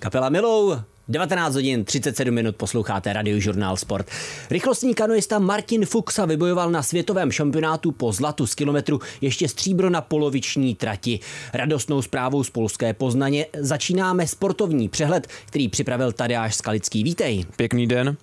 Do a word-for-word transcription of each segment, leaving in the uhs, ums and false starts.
Kapela Milou, devatenáct hodin třicet sedm minut, posloucháte Radiožurnál Sport. Rychlostní kanoista Martin Fuxa vybojoval na světovém šampionátu po zlatu z kilometru ještě stříbro na poloviční trati. Radostnou zprávou z polské Poznaně začínáme sportovní přehled, který připravil Tadeáš Skalický. Vítej. Pěkný den.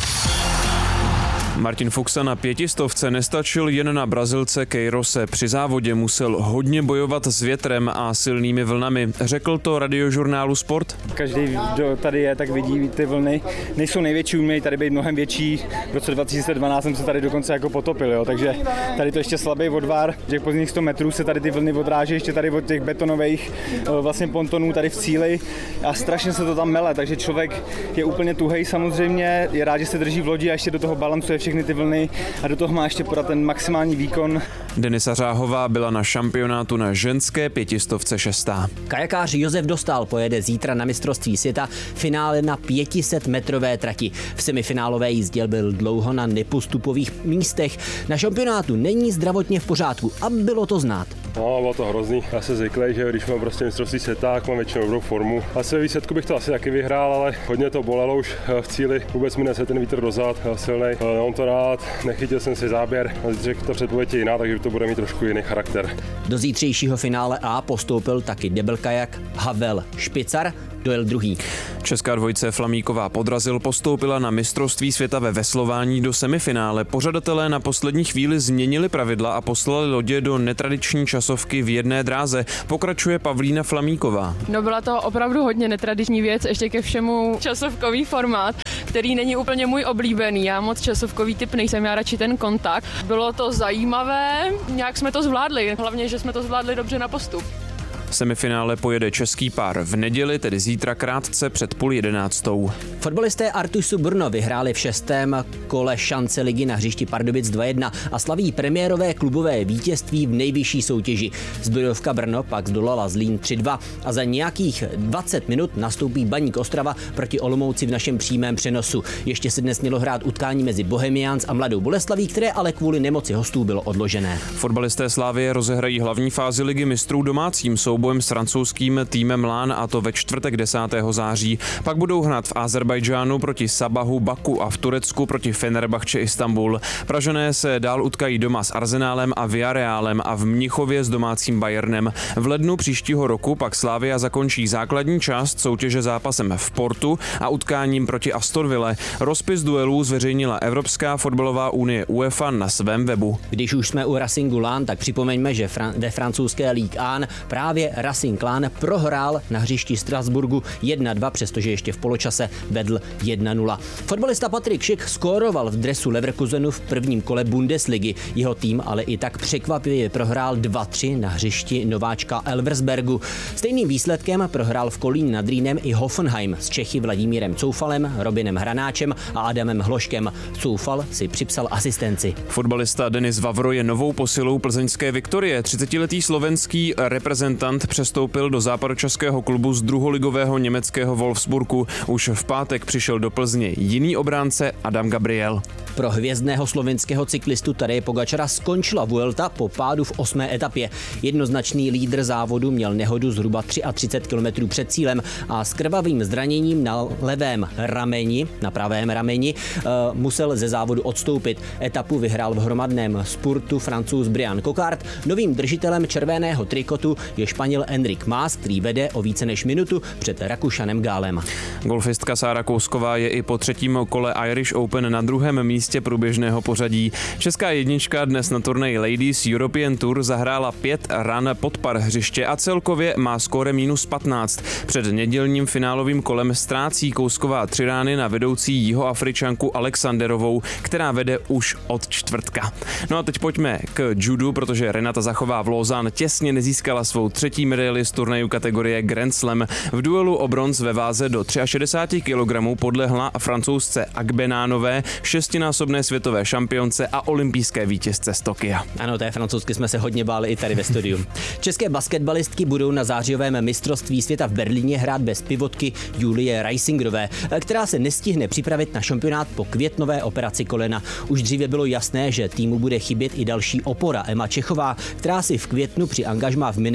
Martin Fuxa na pětistovce nestačil jen na Brazilce Queirose. Při závodě musel hodně bojovat s větrem a silnými vlnami. Řekl to Radiožurnálu Sport. Každý, kdo tady je, tak vidí ty vlny. Nejsou největší, umějí tady být mnohem větší. V roce dva tisíce dvanáct jsem se tady dokonce jako potopil, jo. Takže tady to ještě slabý odvar. Těch pozdních sto metrů se tady ty vlny odráží ještě tady od těch betonových vlastně pontonů tady v cíli a strašně se to tam mele, takže člověk je úplně tuhej samozřejmě, je rád, že se drží v lodi a ještě do toho balancuje všechny ty vlny a do toho má ještě podat ten maximální výkon. Denisa Řáhová byla na šampionátu na ženské pětistovce šestá. Kajakář Josef Dostál pojede zítra na mistrovství světa finále na pětiset metrové trati. V semifinálové jízdě byl dlouho na nepostupových místech. Na šampionátu není zdravotně v pořádku a bylo to znát. No, bylo to hrozný. Já se zvyklý, že když mám prostě mistrovství světa, tak mám většinou dobrou formu. Asi ve výsledku bych to asi taky vyhrál, ale hodně to bolelo už v cíli. Vůbec mi nese ten vítr dozad, silný. Mám to rád, nechytil jsem si záběr. Řekl to předpověď jiná, takže to bude mít trošku jiný charakter. Do zítřejšího finále A postoupil taky debelkajak Havel Špicar, dojel druhý. Česká dvojice Flamíková Podrazil postoupila na mistrovství světa ve veslování do semifinále. Pořadatelé na poslední chvíli změnili pravidla a poslali lodě do netradiční časovky v jedné dráze. Pokračuje Pavlína Flamíková. No, byla to opravdu hodně netradiční věc, ještě ke všemu časovkový formát, který není úplně můj oblíbený. Já moc časovkový typ nejsem, já radši ten kontakt. Bylo to zajímavé, nějak jsme to zvládli, hlavně, že jsme to zvládli dobře na postup. V semifinále pojede český pár v neděli, tedy zítra krátce před půl jedenáctou. Fotbalisté Artusu Brno vyhráli v šestém kole šance ligy na hřišti Pardubic dva jedna a slaví premiérové klubové vítězství v nejvyšší soutěži. Zbrojovka Brno pak zdolala Zlín tři dva a za nějakých dvacet minut nastoupí Baník Ostrava proti Olomouci v našem přímém přenosu. Ještě se dnes mělo hrát utkání mezi Bohemians a Mladou Boleslaví, které ale kvůli nemoci hostů bylo odložené. Fotbalisté Slavie rozehrají hlavní fázi ligy mistrů domácím soubojem s francouzským týmem Lán, a to ve čtvrtek desátého září. Pak budou hrát v Azerbajdžánu proti Sabahu Baku a v Turecku proti Fenerbahče Istanbul. Pražané se dál utkají doma s Arsenálem a Villarrealem a v Mnichově s domácím Bayernem. V lednu příštího roku pak Slavia zakončí základní část soutěže zápasem v Portu a utkáním proti Aston Ville. Rozpis duelů zveřejnila Evropská fotbalová unie UEFA na svém webu. Když už jsme u Racingu Lán, tak připomeňme, že fran- ve francouzské Ligue jedna právě Racing Lán prohrál na hřišti Strasburgu jedna dva, přestože ještě v poločase vedl jedna nula. Fotbalista Patrik Schick skóroval v dresu Leverkusenu v prvním kole Bundesligy. Jeho tým ale i tak překvapivě prohrál dva tři na hřišti nováčka Elversbergu. Stejným výsledkem prohrál v Kolíně nad Rýnem i Hoffenheim s Čechy Vladimírem Coufalem, Robinem Hranáčem a Adamem Hloškem. Coufal si připsal asistenci. Fotbalista Denis Vavro je novou posilou plzeňské Viktorie. třicetiletý slovenský reprezentant přestoupil do západočeského klubu z druholigového německého Wolfsburgu. Už v pátek přišel do Plzně jiný obránce Adam Gabriel. Pro hvězdného slovinského cyklistu Tadeje Pogačara skončila Vuelta po pádu v osmé etapě. Jednoznačný lídr závodu měl nehodu zhruba třicet tři kilometrů před cílem a s krvavým zraněním na levém rameni, na pravém rameni, uh, musel ze závodu odstoupit. Etapu vyhrál v hromadném spurtu Francouz Brian Coquard. Novým držitelem červeného trikotu je Španěl Enric Mas, který vede o více než minutu před Rakušanem Gálem. Golfistka Sára Kousková je i po třetím kole Irish Open na druhém místě průběžného pořadí. Česká jednička dnes na turnaji Ladies European Tour zahrála pět ran pod par hřiště a celkově má skóre minus patnáct. Před nedělním finálovým kolem ztrácí Kousková tři rány na vedoucí Jihoafričanku Alexanderovou, která vede už od čtvrtka. No a teď pojďme k judu, protože Renata Zachová v Lausanne těsně nezískala svou třetí medaili z turnaju kategorie Grand Slam. V duelu o bronz ve váze do šedesáti třech kilogramů podlehla francouzce Agbenánové, šestinásobné světové šampionce a olympijské vítězce z Tokia. Ano, té francouzsky jsme se hodně báli i tady ve studiu. České basketbalistky budou na zářijovém mistrovství světa v Berlíně hrát bez pivotky Julie Reisingerové, která se nestihne připravit na šampionát po květnové operaci kolena. Už dříve bylo jasné, že týmu bude chybět i další opora Emma Čechová, která si v květnu při angažmá v Minnesotě v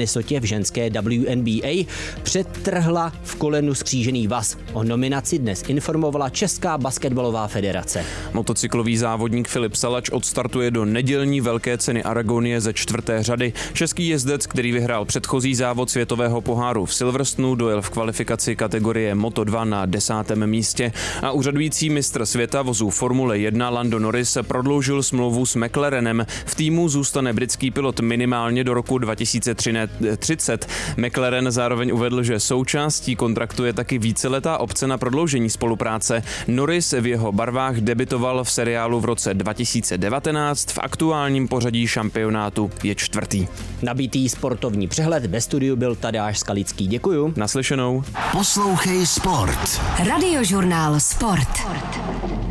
ženské W N B A přetrhla v kolenu skřížený vaz. O nominaci dnes informovala Česká basketbalová federace. Motocyklový závodník Filip Salač odstartuje do nedělní velké ceny Aragonie ze čtvrté řady. Český jezdec, který vyhrál předchozí závod světového poháru v Silverstonu, dojel v kvalifikaci kategorie Moto dva na desátém místě a úřadující mistr světa vozů Formule jedna Lando Norris prodloužil smlouvu s McLarenem. V týmu zůstane britský pilot minimálně do roku dva tisíce třicet. McLaren zároveň uvedl, že součástí kontraktu je taky víceletá opce na prodloužení spolupráce. Norris v jeho barvách debitoval v seriálu v roce dva tisíce devatenáct, v aktuálním pořadí šampionátu je čtvrtý. Nabitý sportovní přehled, ve studiu byl Tadeáš Skalický. Děkuju. Naslyšenou. Poslouchej sport. Radiožurnál Sport.